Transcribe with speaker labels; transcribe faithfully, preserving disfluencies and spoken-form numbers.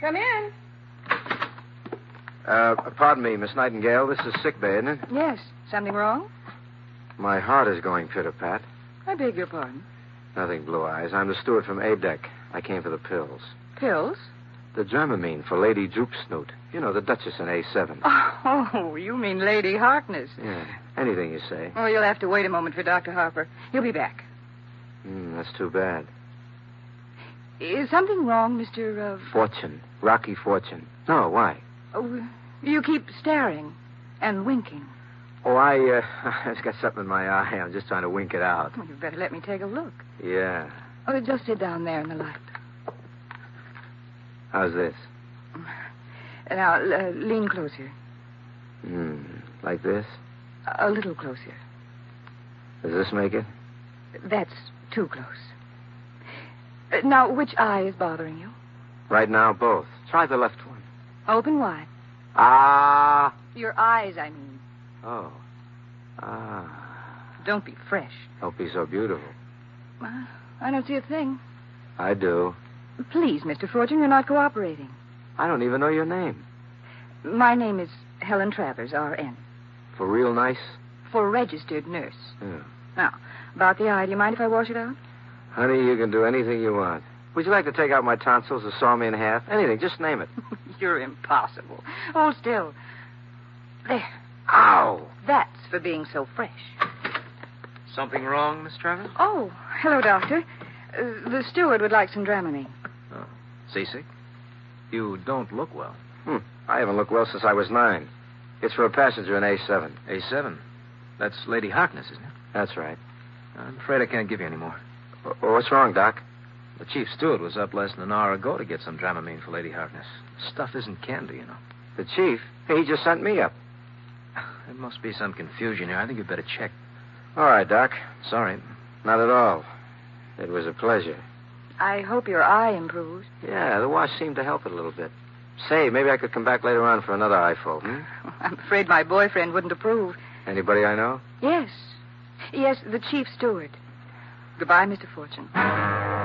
Speaker 1: Come in.
Speaker 2: Uh, pardon me, Miss Nightingale. This is sick bay, isn't it?
Speaker 1: Yes. Something wrong?
Speaker 2: My heart is going pitter-pat.
Speaker 1: I beg your pardon.
Speaker 2: Nothing, Blue Eyes. I'm the steward from A-Deck. I came for the pills.
Speaker 1: Pills?
Speaker 2: The Dramamine for Lady Droop Snoot. You know, the Duchess in A seven.
Speaker 1: Oh, you mean Lady Harkness.
Speaker 2: Yeah, anything you say.
Speaker 1: Oh, you'll have to wait a moment for Doctor Harper. He'll be back.
Speaker 2: Mm, that's too bad.
Speaker 1: Is something wrong, Mister Uh...
Speaker 2: Fortune. Rocky Fortune. No, why?
Speaker 1: Oh, you keep staring and winking.
Speaker 2: Oh, I, uh, I just got something in my eye. I'm just trying to wink it out.
Speaker 1: Well, you better let me take a look.
Speaker 2: Yeah.
Speaker 1: Oh, just sit down there in the light.
Speaker 2: How's this?
Speaker 1: Now, uh, lean closer.
Speaker 2: Hmm. Like this?
Speaker 1: A little closer.
Speaker 2: Does this make it?
Speaker 1: That's too close. Uh, now, which eye is bothering you?
Speaker 2: Right now, both. Try the left one.
Speaker 1: Open wide.
Speaker 2: Ah.
Speaker 1: Your eyes, I mean.
Speaker 2: Oh. Ah.
Speaker 1: Don't be fresh.
Speaker 2: Don't be so beautiful.
Speaker 1: Uh, I don't see a thing.
Speaker 2: I do.
Speaker 1: Please, Mister Fortune, you're not cooperating.
Speaker 2: I don't even know your name.
Speaker 1: My name is Helen Travers, R N.
Speaker 2: For real nice?
Speaker 1: For registered nurse.
Speaker 2: Yeah.
Speaker 1: Now, about the eye, do you mind if I wash it out?
Speaker 2: Honey, you can do anything you want. Would you like to take out my tonsils or saw me in half? Anything, just name it.
Speaker 1: You're impossible. Hold still. There.
Speaker 2: Ow!
Speaker 1: That's for being so fresh.
Speaker 3: Something wrong, Miss Travers?
Speaker 1: Oh, hello, Doctor. Uh, the steward would like some Dramamine.
Speaker 3: Oh, seasick? You don't look well.
Speaker 2: Hmm. I haven't looked well since I was nine. It's for a passenger in A seven.
Speaker 3: A seven? That's Lady Harkness, isn't it?
Speaker 2: That's right.
Speaker 3: I'm afraid I can't give you any more.
Speaker 2: W- what's wrong, Doc?
Speaker 3: The chief steward was up less than an hour ago to get some Dramamine for Lady Harkness. Stuff isn't candy, you know.
Speaker 2: The chief? He just sent me up.
Speaker 3: There must be some confusion here. I think you'd better check.
Speaker 2: All right, Doc.
Speaker 3: Sorry.
Speaker 2: Not at all. It was a pleasure.
Speaker 1: I hope your eye improves.
Speaker 2: Yeah, the wash seemed to help it a little bit. Say, maybe I could come back later on for another eyeful, hmm?
Speaker 1: I'm afraid my boyfriend wouldn't approve.
Speaker 2: Anybody I know?
Speaker 1: Yes. Yes, the chief steward. Goodbye, Mister Fortune.